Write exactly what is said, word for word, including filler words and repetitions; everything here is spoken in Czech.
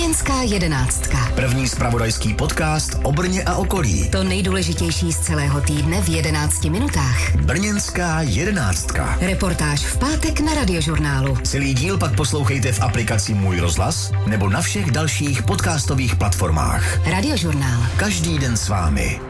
Brněnská jedenáctka. První zpravodajský podcast o Brně a okolí. To nejdůležitější z celého týdne v jedenácti minutách. Brněnská jedenáctka. Reportáž v pátek na Radiožurnálu. Celý díl pak poslouchejte v aplikaci Můj rozhlas nebo na všech dalších podcastových platformách. Radiožurnál. Každý den s vámi.